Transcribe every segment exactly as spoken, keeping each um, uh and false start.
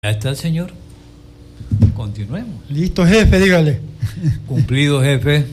Ya está, señor. Continuemos. Listo, jefe, dígale. Cumplido, jefe.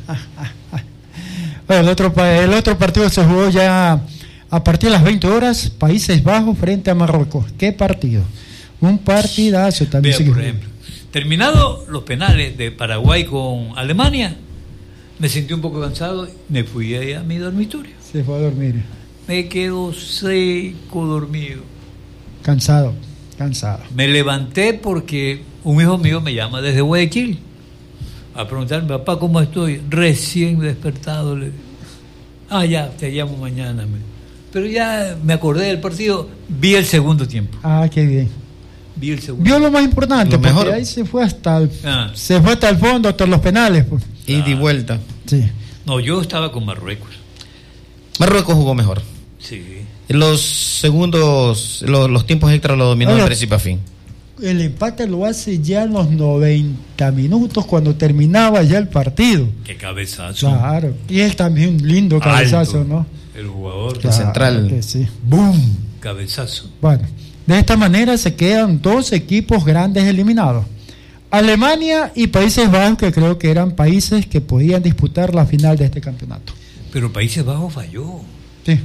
Bueno, el otro, el otro partido se jugó ya a partir de las veinte horas, Países Bajos frente a Marruecos. ¿Qué partido? Un partidazo también. Vea, por ejemplo, terminado los penales de Paraguay con Alemania, me sentí un poco cansado, me fui a, a mi dormitorio. Se fue a dormir. Me quedo seco dormido. Cansado, cansado. Me levanté porque un hijo mío me llama desde Guayaquil a preguntarme, papá, ¿cómo estoy? Recién despertado. Le... Ah, ya, te llamo mañana. Pero ya me acordé del partido, vi el segundo tiempo. Ah, qué bien. Vi el segundo. Vio lo más importante, lo porque mejor. ahí se fue hasta el, ah. se fue hasta el fondo, hasta los penales. Pues. Ida Claro. y vuelta. Sí. No, yo estaba con Marruecos. Marruecos jugó mejor. Sí. Los segundos, los, los tiempos extras lo dominó Oiga, de principio a fin. El empate lo hace ya en los noventa minutos cuando terminaba ya el partido. Qué cabezazo. Claro. Y él también un lindo cabezazo, Alto, ¿no? el jugador. Claro central. que sí. ¡Boom! Cabezazo. Bueno, de esta manera se quedan dos equipos grandes eliminados. Alemania y Países Bajos, que creo que eran países que podían disputar la final de este campeonato. Pero Países Bajos falló. Sí.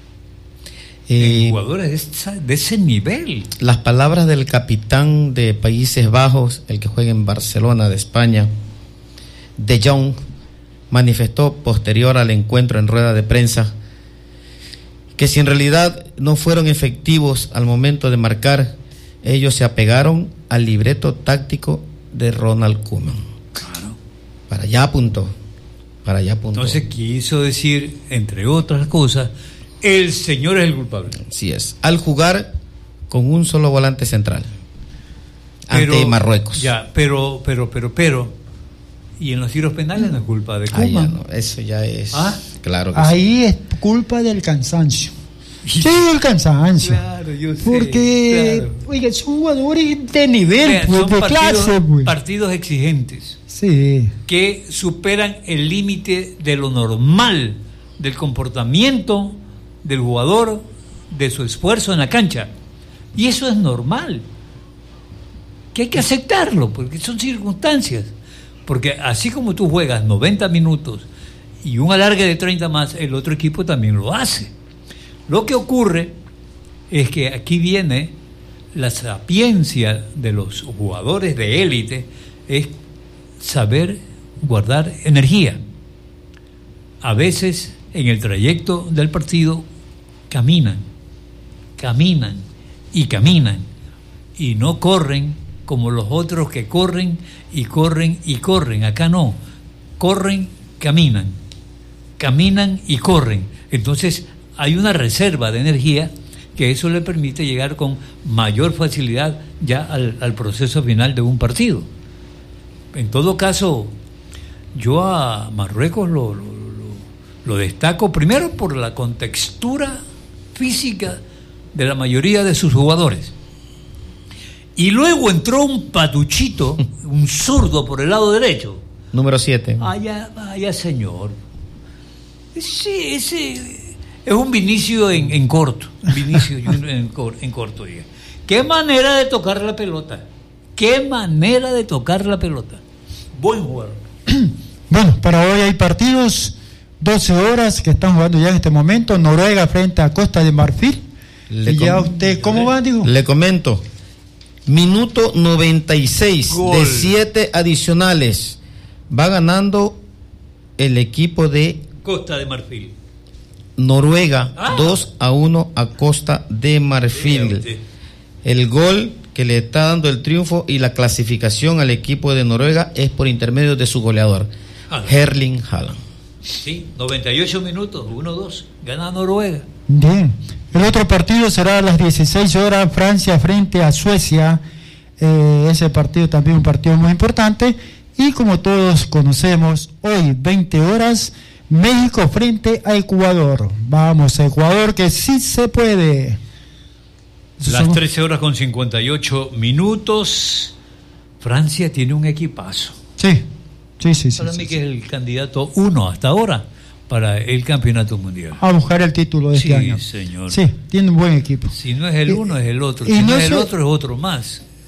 Eh, Jugadores de, esa, de ese nivel. las palabras del capitán de Países Bajos, el que juega en Barcelona de España, De Jong, manifestó posterior al encuentro en rueda de prensa que si en realidad no fueron efectivos al momento de marcar, ellos se apegaron al libreto táctico de Ronald Koeman. Claro. Para allá apuntó. Para allá apuntó. Entonces quiso decir, entre otras cosas, el señor es el culpable. Así es. Al jugar con un solo volante central Pero, ante Marruecos. Ya, pero, pero, pero, pero. Y en los tiros penales no es culpa de Ah, ya Koeman. no, eso ya es. ¿Ah? Claro que Ahí es culpa del cansancio. Sí, el cansancio. Claro, yo sé. Porque, claro. oiga, son jugadores de nivel, Vean, pues, son de partidos, clase, pues. partidos exigentes Sí. que superan el límite de lo normal, del comportamiento del jugador, de su esfuerzo en la cancha. Y eso es normal. Que hay que aceptarlo, porque son circunstancias. Porque así como tú juegas noventa minutos y un alargue de treinta más, el otro equipo también lo hace. Lo que ocurre es que aquí viene la sapiencia de los jugadores de élite, es saber guardar energía. A veces en el trayecto del partido caminan, caminan y caminan y no corren como los otros que corren y corren y corren. Acá no, corren, caminan, caminan y corren. Entonces hay una reserva de energía que eso le permite llegar con mayor facilidad ya al, al proceso final de un partido. En todo caso, yo a Marruecos lo, lo, lo, lo destaco primero por la contextura física de la mayoría de sus jugadores. Y luego entró un patuchito, un zurdo por el lado derecho. Número siete. Vaya, vaya señor. Ese, ese es un Vinicio en, en corto. Vinicio en, en, en corto, diga. Qué manera de tocar la pelota. Qué manera de tocar la pelota. Buen jugador. Bueno, para hoy hay partidos, doce horas que están jugando ya en este momento. Noruega frente a Costa de Marfil. Le Y ya com- usted, ¿cómo va, digo? Le comento. Minuto noventa y seis Gol. de siete adicionales. Va ganando el equipo de Costa de Marfil. Noruega Ah. dos a uno a Costa de Marfil. El gol que le está dando el triunfo y la clasificación al equipo de Noruega es por intermedio de su goleador, Ah. Erling Haaland. Sí, noventa y ocho minutos, uno dos. Gana Noruega. Bien. El otro partido será a las dieciséis horas, Francia frente a Suecia. Eh, ese partido también un partido muy importante. Y como todos conocemos, hoy veinte horas, México frente a Ecuador. Vamos, Ecuador, que sí se puede. Las Son- trece horas con cincuenta y ocho minutos. Francia tiene un equipazo. Sí, sí, sí. sí, Para sí, mí sí. que es el candidato uno hasta ahora para el campeonato mundial. A buscar el título de Sí, este año. señor. Sí, tiene un buen equipo. Si no es el uno, es el otro. Y Si no, no es el se- otro, es otro más.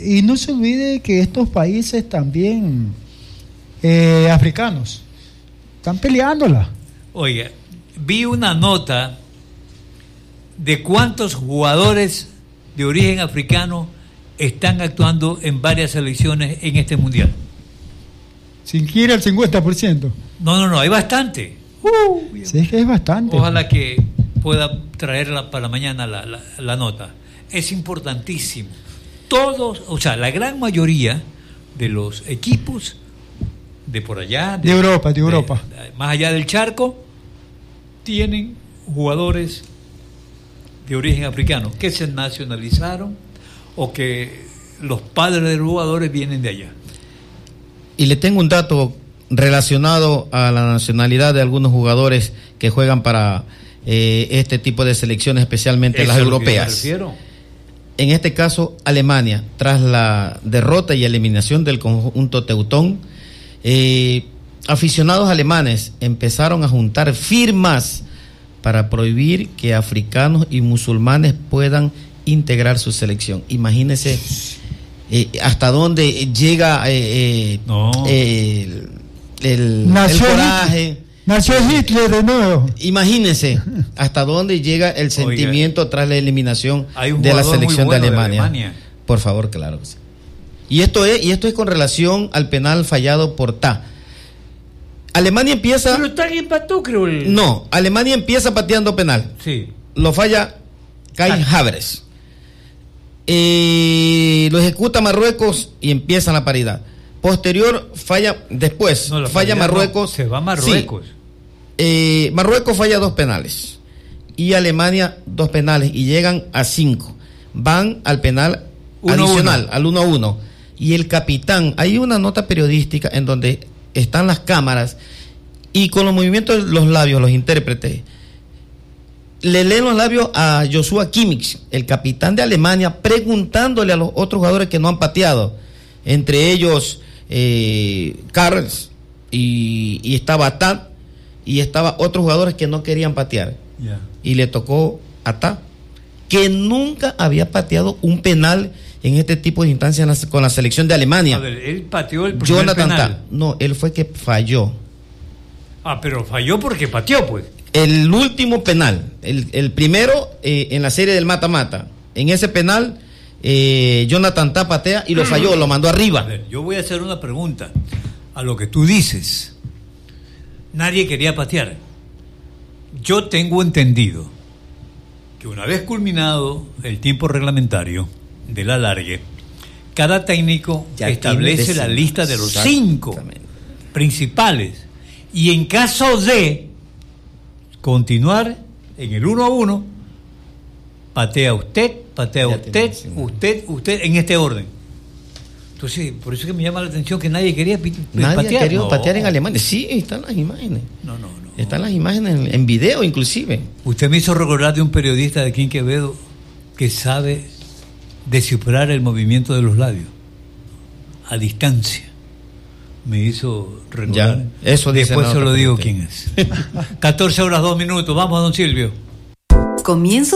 y no se olvide que estos países también eh, africanos están peleándola. Oiga, vi una nota de cuántos jugadores de origen africano están actuando en varias selecciones en este mundial. Sin que ir al cincuenta por ciento. No, no, no, hay bastante. Uh, sí, es que es bastante. Ojalá que pueda traerla para mañana la, la, la nota. Es importantísimo. Todos, o sea, la gran mayoría de los equipos de por allá, de, de Europa, de Europa, de, de, más allá del charco, tienen jugadores de origen africano que se nacionalizaron o que los padres de los jugadores vienen de allá. Y le tengo un dato relacionado a la nacionalidad de algunos jugadores que juegan para eh, este tipo de selecciones, especialmente las europeas. En este caso, Alemania, tras la derrota y eliminación del conjunto teutón, eh, aficionados alemanes empezaron a juntar firmas para prohibir que africanos y musulmanes puedan integrar su selección. Imagínense eh, hasta dónde llega eh, eh, no. eh, el, el, el coraje. Nació Hitler de nuevo. Imagínense hasta dónde llega el sentimiento. Oiga, tras la eliminación de la selección bueno de, Alemania. de Alemania. Por favor, claro. Y esto es, y esto es con relación al penal fallado por Ta. Alemania empieza. Pero Ta empató, creo. El... No, Alemania empieza pateando penal. Sí. Lo falla Kai ah. Havertz. Eh, lo ejecuta Marruecos y empieza la paridad. Posterior falla, después no, falla Marruecos. No, se va Marruecos. Sí. Eh, Marruecos falla dos penales y Alemania dos penales y llegan a cinco. Van al penal uno, adicional, uno. al uno a uno. Y el capitán, hay una nota periodística en donde están las cámaras y con los movimientos de los labios, los intérpretes, le leen los labios a Joshua Kimmich, el capitán de Alemania, preguntándole a los otros jugadores que no han pateado, entre ellos eh, Karls y, y estaba Tad y estaba otros jugadores que no querían patear. Yeah. Y le tocó a Tad, que nunca había pateado un penal en este tipo de instancias con la selección de Alemania. A ver, él pateó el primer Jonathan penal. Tah. No, él fue que falló. Ah, pero falló porque pateó, pues. El último penal, el, el primero eh, en la serie del mata-mata. En ese penal, eh, Jonathan Tah patea y lo falló, lo mandó arriba. A ver, yo voy a hacer una pregunta a lo que tú dices. Nadie quería patear. Yo tengo entendido que una vez culminado el tiempo reglamentario del alargue, cada técnico ya establece la lista de los cinco principales y en caso de continuar en el uno a uno, patea usted, patea ya usted, usted, usted, en este orden. Entonces, por eso es que me llama la atención que nadie quería pi- nadie patear. Nadie quería no. patear en Alemania. Sí, están las imágenes. No, no, no. Están las imágenes en, en video, inclusive. Usted me hizo recordar de un periodista de aquí en Quevedo que sabe descifrar el movimiento de los labios a distancia. Me hizo recordar. Ya, eso dice. Después se lo digo quién es. catorce horas dos minutos. Vamos, don Silvio. Comienzo